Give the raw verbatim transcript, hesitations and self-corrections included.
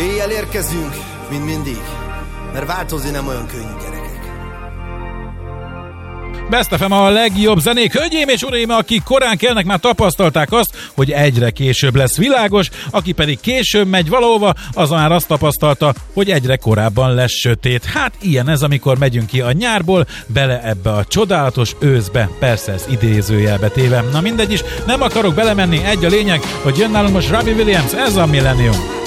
Éjjel érkezünk, mint mindig, mert változni nem olyan könnyű, gyerekek. Best ef em a legjobb zenék. Hölgyeim és uraim, akik korán kelnek, már tapasztalták azt, hogy egyre később lesz világos, aki pedig később megy valahova, az már azt tapasztalta, hogy egyre korábban lesz sötét. Hát ilyen ez, amikor megyünk ki a nyárból, bele ebbe a csodálatos őszbe, persze ez idézőjelbe téve. Na mindegy is, nem akarok belemenni, egy a lényeg, hogy jön nálunk most Robbie Williams, ez a Millennium.